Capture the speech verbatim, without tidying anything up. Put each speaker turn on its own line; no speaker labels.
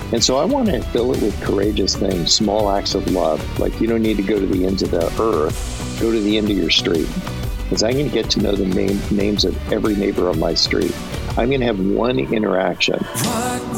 And so I want to fill it with courageous things, small acts of love. Like, you don't need to go to the ends of the earth, go to the end of your street. Because I'm going to get to know the name, names of every neighbor on my street. I'm going to have one interaction. What